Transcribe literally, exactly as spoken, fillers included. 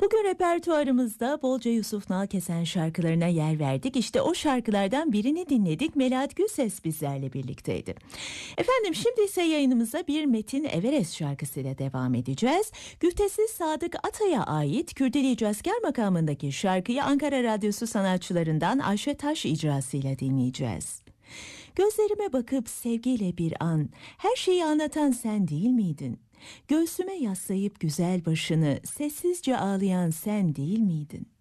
Bugün repertuarımızda bolca Yusuf Nalkesen şarkılarına yer verdik. İşte o şarkılardan birini dinledik. Melahat Gülses bizlerle birlikteydi. Efendim şimdi ise yayınımıza bir Metin Everest şarkısıyla devam edeceğiz. Güftesiz Sadık Atay'a ait Kürdeli Cazker makamındaki şarkıyı Ankara Radyosu sanatçılarından Ayşe Taş icrasıyla dinleyeceğiz. Gözlerime bakıp sevgiyle bir an, her şeyi anlatan sen değil miydin? Göğsüme yaslayıp güzel başını sessizce ağlayan sen değil miydin?